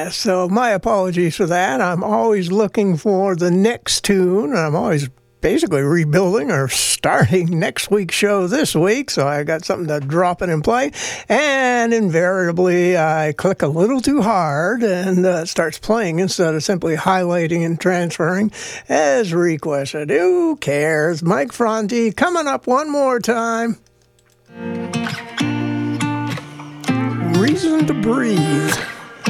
Yes, so my apologies for that. I'm always looking for the next tune. I'm always basically rebuilding or starting next week's show this week, so I got something to drop it and play, and invariably I click a little too hard and it starts playing instead of simply highlighting and transferring as requested. Who cares? Mike Franti coming up one more time. Reason to Breathe.